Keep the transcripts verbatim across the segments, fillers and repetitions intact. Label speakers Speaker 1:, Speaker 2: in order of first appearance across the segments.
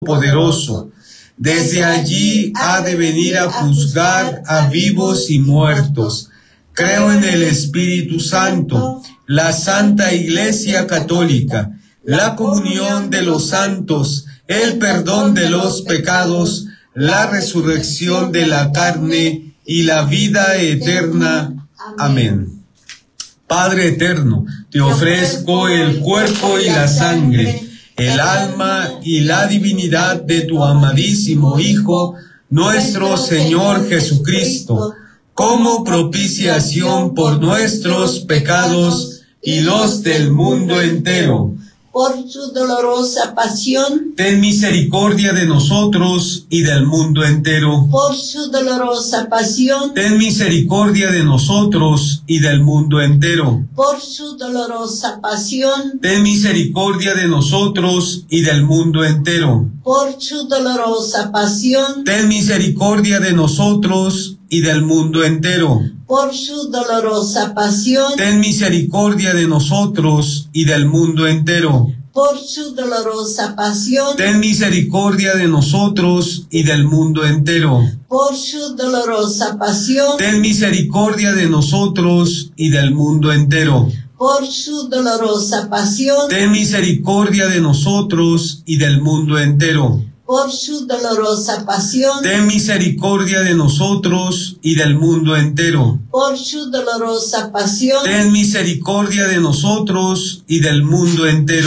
Speaker 1: poderoso. Desde allí ha de venir a juzgar a vivos y muertos. Creo en el Espíritu Santo, la Santa Iglesia Católica, la comunión de los santos, el perdón de los pecados, la resurrección de la carne y la vida eterna. Amén. Padre eterno, te ofrezco el cuerpo y la sangre, el alma y la divinidad de tu amadísimo Hijo, nuestro Señor Jesucristo, como propiciación por nuestros pecados y los del mundo entero.
Speaker 2: Por su dolorosa pasión,
Speaker 1: ten misericordia de nosotros y del mundo entero.
Speaker 2: Por su dolorosa pasión,
Speaker 1: ten misericordia de nosotros y del mundo entero.
Speaker 2: Por su dolorosa pasión,
Speaker 1: ten misericordia de nosotros y del mundo entero.
Speaker 2: Por su dolorosa pasión,
Speaker 1: ten misericordia de nosotros y del mundo entero.
Speaker 2: Por su dolorosa pasión,
Speaker 1: ten misericordia de nosotros y del mundo entero.
Speaker 2: Por su dolorosa pasión,
Speaker 1: ten misericordia de nosotros y del mundo entero.
Speaker 2: Por su dolorosa pasión,
Speaker 1: ten misericordia de nosotros y del mundo entero.
Speaker 2: Por su dolorosa pasión,
Speaker 1: ten misericordia de nosotros y del mundo entero.
Speaker 2: Por su dolorosa pasión,
Speaker 1: ten misericordia de nosotros y del mundo entero.
Speaker 2: Por su dolorosa pasión,
Speaker 1: ten misericordia de nosotros y del mundo entero.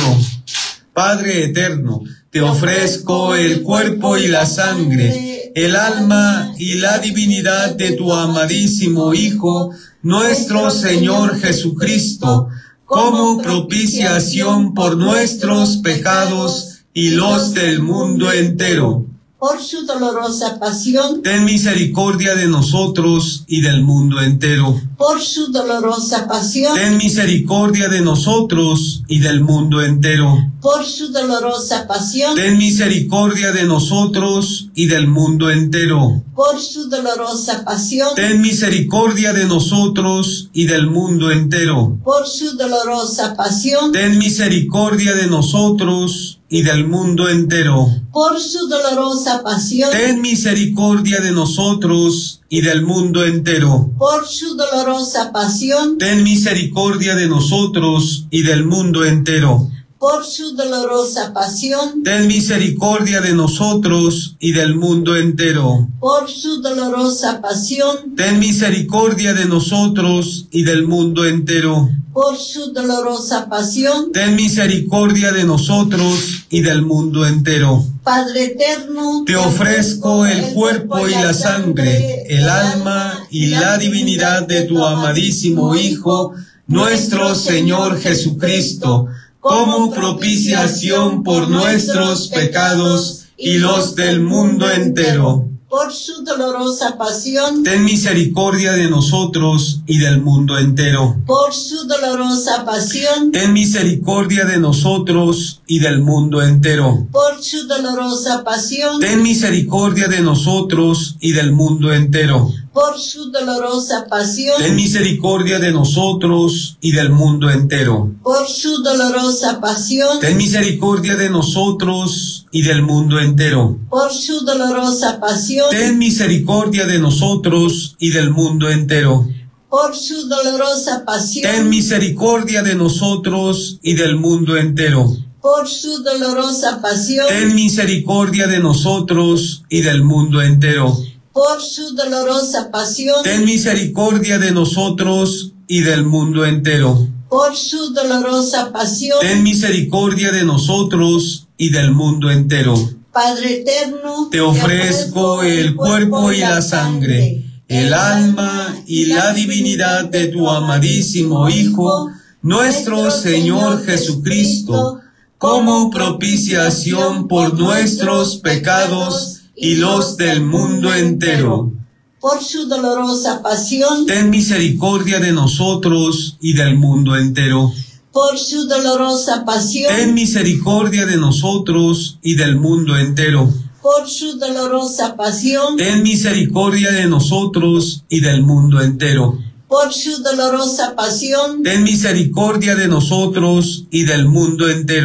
Speaker 1: Padre eterno, te ofrezco el cuerpo y la sangre, el alma y la divinidad de tu amadísimo Hijo, nuestro Señor Jesucristo, como propiciación por nuestros pecados y los del mundo entero.
Speaker 2: Por su dolorosa pasión,
Speaker 1: ten misericordia de nosotros y del mundo entero.
Speaker 2: Por su dolorosa pasión,
Speaker 1: ten misericordia de nosotros y del mundo entero.
Speaker 2: Por su dolorosa pasión,
Speaker 1: ten misericordia de nosotros y del mundo entero.
Speaker 2: Por su dolorosa pasión,
Speaker 1: ten misericordia de nosotros y del mundo entero.
Speaker 2: Por su dolorosa pasión,
Speaker 1: ten misericordia de nosotros y del mundo entero.
Speaker 2: Por su dolorosa pasión,
Speaker 1: ten misericordia de nosotros y del mundo entero.
Speaker 2: Por su dolorosa pasión,
Speaker 1: ten misericordia de nosotros y del mundo entero.
Speaker 2: Por su dolorosa pasión,
Speaker 1: ten misericordia de nosotros y del mundo entero.
Speaker 2: Por su dolorosa pasión,
Speaker 1: ten misericordia de nosotros y del mundo entero.
Speaker 2: Por su dolorosa pasión,
Speaker 1: ten misericordia de nosotros y del mundo entero.
Speaker 2: Padre eterno,
Speaker 1: te ofrezco el cuerpo y la sangre, el alma y la divinidad de tu amadísimo Hijo, nuestro Señor Jesucristo, como propiciación por nuestros pecados y los del mundo entero.
Speaker 2: Por su dolorosa pasión,
Speaker 1: ten misericordia de nosotros y del mundo entero.
Speaker 2: Por su dolorosa pasión,
Speaker 1: ten misericordia de nosotros y del mundo entero.
Speaker 2: Por su dolorosa pasión,
Speaker 1: ten misericordia de nosotros y del mundo entero.
Speaker 2: Por su dolorosa pasión,
Speaker 1: ten misericordia de nosotros y del mundo entero.
Speaker 2: Por su dolorosa pasión,
Speaker 1: ten misericordia de nosotros y del mundo entero.
Speaker 2: Por su dolorosa pasión,
Speaker 1: ten misericordia de nosotros y del mundo entero.
Speaker 2: Por su dolorosa pasión,
Speaker 1: ten misericordia de nosotros y del mundo entero.
Speaker 2: Por su dolorosa pasión,
Speaker 1: ten misericordia de nosotros y del mundo entero.
Speaker 2: Por su dolorosa pasión,
Speaker 1: ten misericordia de nosotros y del mundo entero.
Speaker 2: Por su dolorosa pasión,
Speaker 1: ten misericordia de nosotros y del mundo entero.
Speaker 2: Padre eterno,
Speaker 1: te ofrezco el cuerpo y la sangre, el alma y la divinidad de tu amadísimo Hijo, nuestro Señor Jesucristo, como propiciación por nuestros pecados y los del mundo entero.
Speaker 2: Por su dolorosa pasión,
Speaker 1: ten misericordia de nosotros y del mundo entero.
Speaker 2: Por su dolorosa pasión,
Speaker 1: ten misericordia de nosotros y del mundo entero.
Speaker 2: Por su dolorosa pasión,
Speaker 1: ten misericordia de nosotros y del mundo entero.
Speaker 2: Por su dolorosa pasión,
Speaker 1: ten misericordia de nosotros y del mundo entero.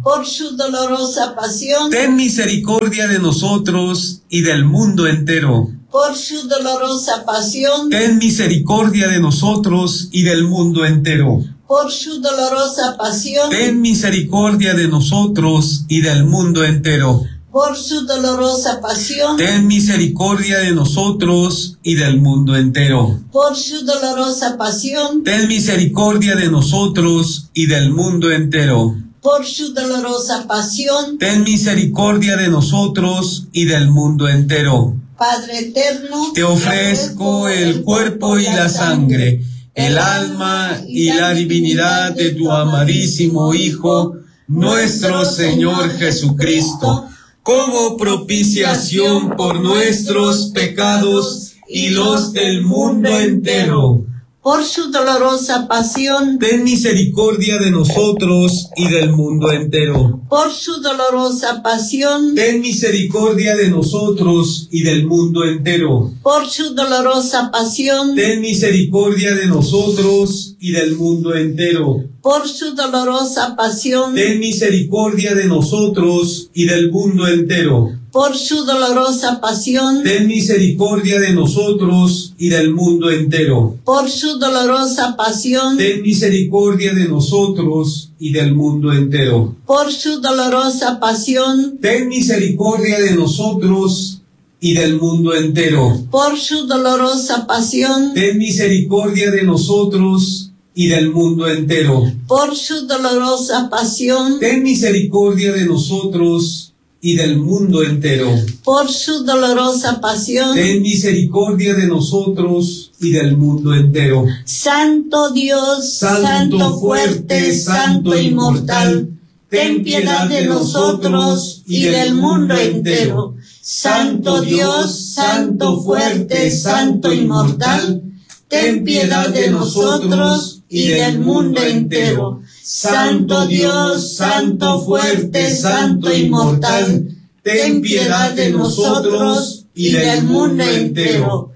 Speaker 2: por su dolorosa pasión,
Speaker 1: ten misericordia de nosotros y del mundo entero.
Speaker 2: por su dolorosa pasión,
Speaker 1: Ten misericordia de nosotros y del mundo entero.
Speaker 2: por su dolorosa pasión,
Speaker 1: Ten misericordia de nosotros y del mundo entero.
Speaker 2: por su dolorosa pasión,
Speaker 1: Ten misericordia de nosotros y del mundo entero.
Speaker 2: por su dolorosa pasión,
Speaker 1: Ten misericordia de nosotros y del mundo entero.
Speaker 2: por su dolorosa pasión,
Speaker 1: Ten misericordia de nosotros y del mundo entero.
Speaker 2: Padre eterno,
Speaker 1: Te ofrezco el cuerpo y la sangre, el alma y la divinidad de tu amadísimo Hijo, nuestro Señor Jesucristo, como propiciación por nuestros pecados y los del mundo entero.
Speaker 2: por su dolorosa pasión,
Speaker 1: Ten misericordia de nosotros y del mundo entero.
Speaker 2: por su dolorosa pasión,
Speaker 1: Ten misericordia de nosotros y del mundo entero.
Speaker 2: por su dolorosa pasión,
Speaker 1: Ten misericordia de nosotros y del mundo entero.
Speaker 2: por su dolorosa pasión,
Speaker 1: Ten misericordia de nosotros y del mundo entero.
Speaker 2: por su dolorosa pasión,
Speaker 1: Ten misericordia de nosotros y del mundo entero.
Speaker 2: por su dolorosa pasión,
Speaker 1: Ten misericordia de nosotros y del mundo entero.
Speaker 2: por su dolorosa pasión,
Speaker 1: Ten misericordia de nosotros y del mundo entero.
Speaker 2: por su dolorosa pasión,
Speaker 1: Ten misericordia de nosotros y del mundo entero.
Speaker 2: por su dolorosa pasión,
Speaker 1: Ten misericordia de nosotros y del mundo entero.
Speaker 2: por su dolorosa pasión,
Speaker 1: Ten misericordia de nosotros y del mundo entero.
Speaker 2: Santo Dios, Santo fuerte, Santo inmortal, ten piedad de nosotros y del mundo entero. Santo Dios, Santo fuerte, Santo inmortal, ten piedad de nosotros y del mundo entero. Santo Dios, Santo fuerte, Santo inmortal, ten piedad de nosotros y del mundo entero.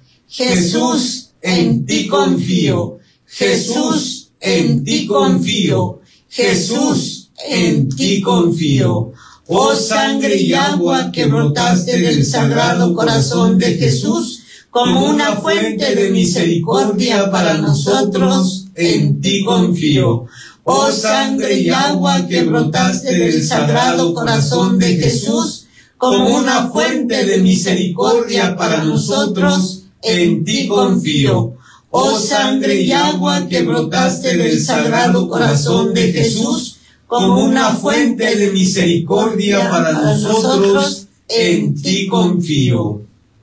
Speaker 2: Jesús, en ti confío. Jesús, en ti confío. Jesús, en ti confío. Oh sangre y agua que brotaste del sagrado corazón de Jesús, como una fuente de misericordia para nosotros, en ti confío. Oh sangre y agua que brotaste del sagrado corazón de Jesús, como una fuente de misericordia para nosotros, en ti confío. Oh sangre y agua que brotaste del sagrado corazón de Jesús, como una fuente de misericordia para nosotros, en ti confío.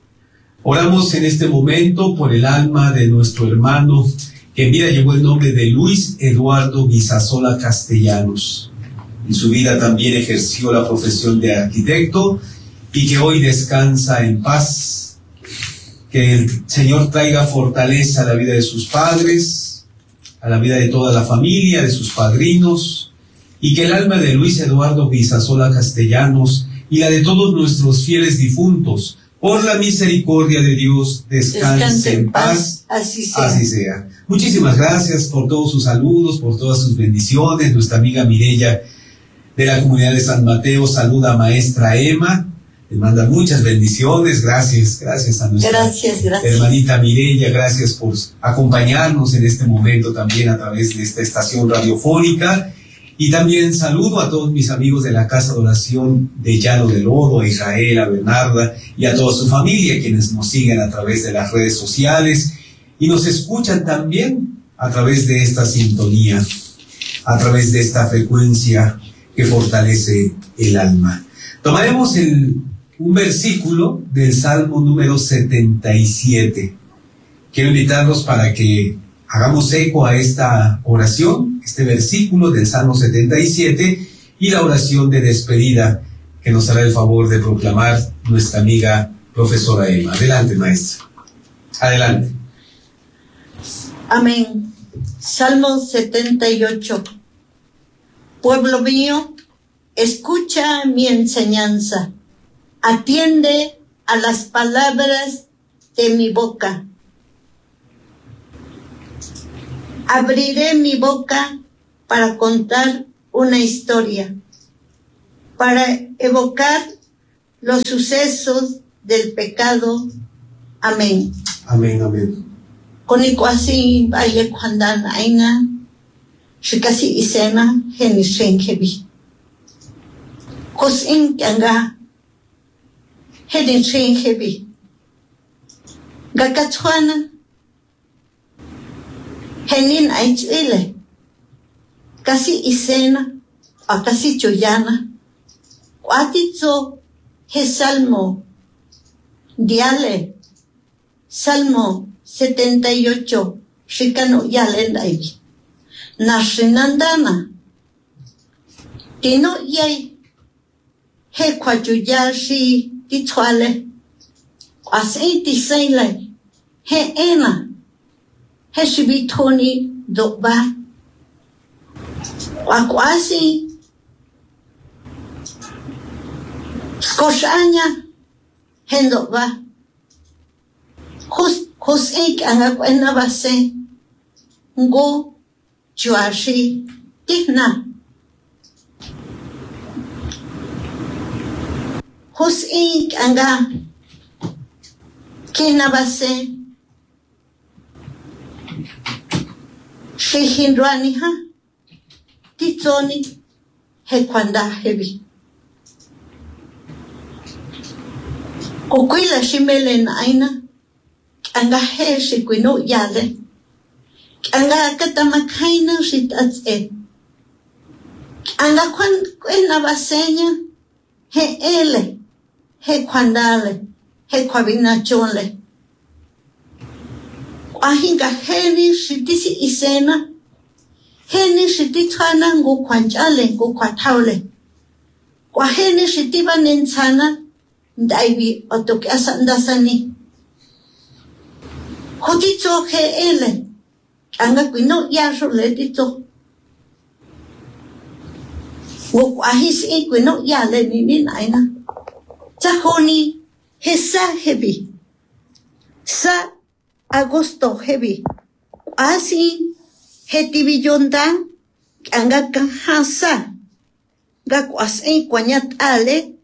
Speaker 1: Oramos en este momento por el alma de nuestro hermano que en vida llevó el nombre de Luis Eduardo Guisasola Castellanos. En su vida también ejerció la profesión de arquitecto y que hoy descansa en paz. Que el Señor traiga fortaleza a la vida de sus padres, a la vida de toda la familia, de sus padrinos, y que el alma de Luis Eduardo Guisasola Castellanos y la de todos nuestros fieles difuntos, por la misericordia de Dios, descanse, descanse en paz, paz.
Speaker 2: Así sea.
Speaker 1: Así sea. Muchísimas gracias por todos sus saludos, por todas sus bendiciones. Nuestra amiga Mireya de la comunidad de San Mateo saluda a maestra Emma, le manda muchas bendiciones. Gracias, gracias a nuestra
Speaker 2: gracias, gracias.
Speaker 1: hermanita Mireya, gracias por acompañarnos en este momento también a través de esta estación radiofónica. Y también saludo a todos mis amigos de la Casa de Oración de Llano de Lodo, a Israel, a Bernarda y a toda su familia, quienes nos siguen a través de las redes sociales y nos escuchan también a través de esta sintonía, a través de esta frecuencia que fortalece el alma. Tomaremos el, un versículo del Salmo número setenta y siete. Quiero invitarlos para que hagamos eco a esta oración, este versículo del Salmo setenta y siete y la oración de despedida que nos hará el favor de proclamar nuestra amiga profesora Emma. Adelante, maestra. Adelante.
Speaker 2: Amén. Salmo setenta y ocho. Pueblo mío, escucha mi enseñanza. Atiende a las palabras de mi boca. Abriré mi boca para contar una historia. para evocar los sucesos del pecado. Amén.
Speaker 1: Amén, amén.
Speaker 2: Konikwasi baile kwandan aina, shikasi isena heni shenkebi. Kosin kanga heni shenkebi. Gakachwana henin aichile. Kasi isena o kasi choyana. Kwatitzo he salmo diale. Salmo setenta y ocho, shikano yalendai. Nashinandana. Tino yay. He kwajuya shi titwale. Kwasi tisayle. He ena. He shibitoni doba. Kwakwasi. Skoshanya. He doba. Hus husik anga kwena base ngo juashi tihna husik anga kina base shihindwani ha titoni he kwanda hebi kukwila shimele na aina anga he shikwino yale anga katamakaina shitatse anga kwan kwena basenya he ele he kwandale he kwabina chonle ahinga heni shitisi isena heni shititwana ngo kwanjale ngo kwataule kwa heni shitiba nensana ndaibi otoke asandasani Hotito he ele, anga kwino yasho le dito. Wok ahis e kwino yale ni ni naina. Chahoni he sa hebi. Sa agosto hebi. Asi he tibillonda anga kahasa. Gakwas e kwanyat ale.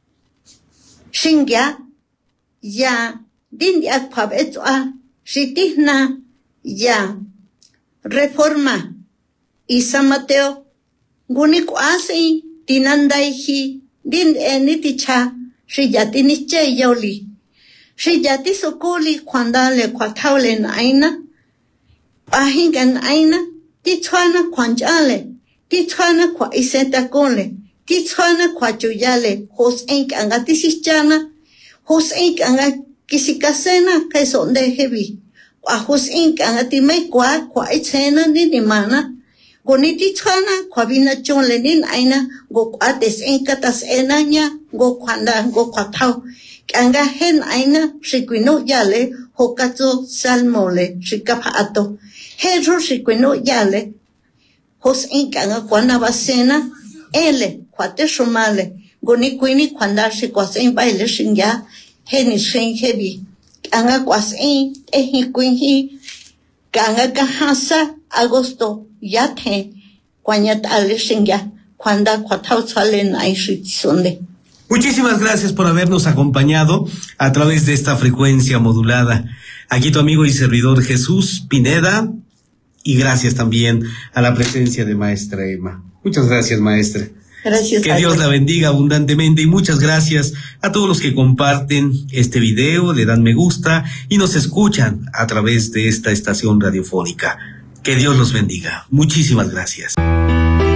Speaker 2: Shingya ya din yak pabetwa. Shitihna ya reforma y San Mateo guniku asi tinandaihi din eniticha shiyatini che yoli shiyati sokoli kwandale kwataule na aina ahingan aina tichwana kwanjale tichwana kwa iseta kole tichwana kwa chuyale hos enk anga tisichana hos enk anga kisikasena kaisonde hebi ahus inka ngati mai kwa kwa ichena ni ni mana goniti chana kwa bina chonle nin aina go kwates inka tas enanya go kwanda go kwatau kanga hen aina shikwino yale hokato salmole shikapa ato hedro shikwino yale hos inka nga kwana basena ele kwate shumale goni kwini kwanda shikwasen baile shingya heni shen hebi anga kwasin ehi kwinhi kanga kahasa agosto yate kwanyat ale shingya kwanda kwatau sale naishi sonde.
Speaker 1: Muchísimas gracias por habernos acompañado a través de esta frecuencia modulada. Aquí tu amigo y servidor Jesús Pineda, y gracias también a la presencia de maestra Emma. Muchas gracias, maestra.
Speaker 2: Gracias.
Speaker 1: Que Dios la bendiga abundantemente y muchas gracias a todos los que comparten este video, le dan me gusta y nos escuchan a través de esta estación radiofónica. Que Dios los bendiga. Muchísimas gracias.